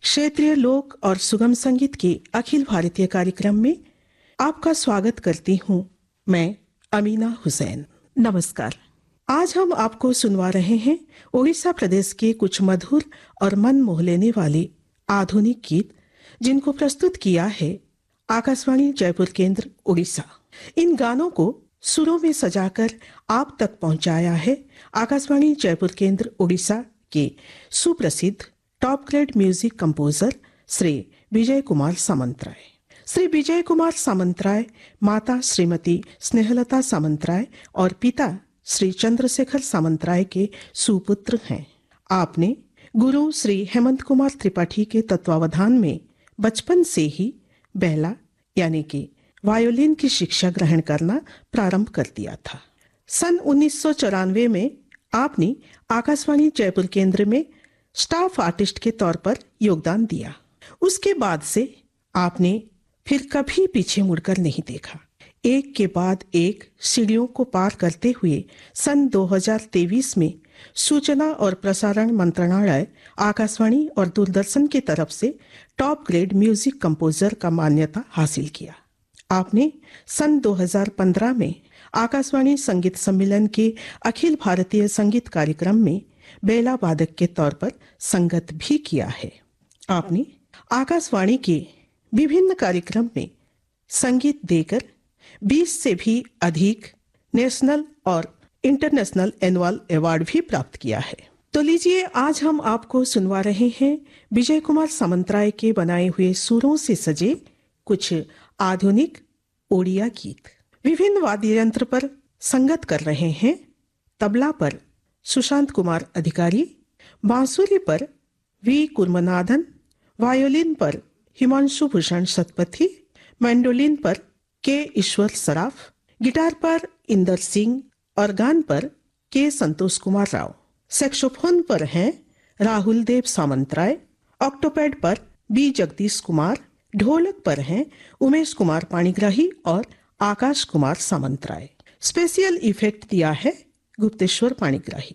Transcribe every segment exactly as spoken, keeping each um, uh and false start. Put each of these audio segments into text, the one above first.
क्षेत्रीय लोक और सुगम संगीत के अखिल भारतीय कार्यक्रम में आपका स्वागत करती हूँ मैं अमीना हुसैन। नमस्कार। आज हम आपको सुनवा रहे हैं ओडिशा प्रदेश के कुछ मधुर और मन मोह लेने वाले आधुनिक गीत, जिनको प्रस्तुत किया है आकाशवाणी जयपुर केंद्र ओडिशा। इन गानों को सुरों में सजाकर आप तक पहुंचाया है आकाशवाणी जयपुर केंद्र ओडिशा के सुप्रसिद्ध top grade music composer Shri Vijay Kumar Samantaray. Shri Vijay Kumar Samantaray माता श्रीमती स्नेहलता सामंतराय और पिता श्री चंद्रशेखर सामंतराय के सुपुत्र हैं। आपने गुरु श्री हेमंत कुमार त्रिपाठी के तत्वावधान में बचपन से ही बेला यानी कि वायोलिन की शिक्षा ग्रहण करना प्रारंभ कर दिया था। सन उन्नीस सौ चौरानवे में आपने आकाशवाणी जयपुर केंद्र में स्टाफ आर्टिस्ट के तौर पर योगदान दिया। उसके बाद से आपने फिर कभी पीछे मुड़कर नहीं देखा। एक के बाद एक सीढ़ियों को पार करते हुए सन दो हज़ार तेईस में सूचना और प्रसारण मंत्रालय, आकाशवाणी और दूरदर्शन की तरफ से टॉप ग्रेड म्यूजिक कंपोजर का मान्यता हासिल किया। आपने सन दो हज़ार पंद्रह में आकाशवाणी संगीत सम्मेलन के अखिल भारतीय संगीत कार्यक्रम में बेला वादक के तौर पर संगत भी किया है। आपने आकाशवाणी के विभिन्न कार्यक्रम में संगीत देकर बीस से भी अधिक नेशनल और इंटरनेशनल एनुअल अवार्ड भी प्राप्त किया है। तो लीजिए, आज हम आपको सुनवा रहे हैं विजय कुमार सामंतराय के बनाए हुए सुरों से सजे कुछ आधुनिक ओडिया गीत। विभिन्न वाद्य यंत्र पर संगत कर रहे हैं तबला पर सुशांत कुमार अधिकारी, बांसुरी पर वी कुर्मनाथन, वायोलिन पर हिमांशु भूषण शतपथी, मैंडोलिन पर के ईश्वर सराफ, गिटार पर इंदर सिंह, ऑर्गन पर के संतोष कुमार राव, सैक्सोफोन पर हैं राहुल देव सामंतराय, ऑक्टोपैड पर बी जगदीश कुमार, ढोलक पर हैं उमेश कुमार पाणिग्राही और आकाश कुमार सामंतराय। स्पेशल इफेक्ट दिया है गुप्तेश्वर पाणिग्राही।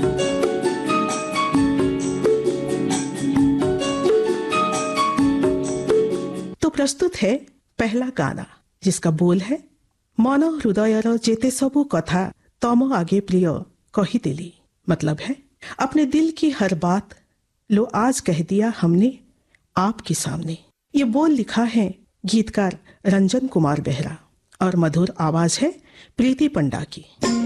तो प्रस्तुत है पहला गाना, जिसका बोल है मन हृदयर जेते सबु कथा तम आगे प्रिय कहिदेली। मतलब है, अपने दिल की हर बात लो आज कह दिया हमने आपके सामने। ये बोल लिखा है गीतकार रंजन कुमार बेहरा और मधुर आवाज है प्रीति पंडा की।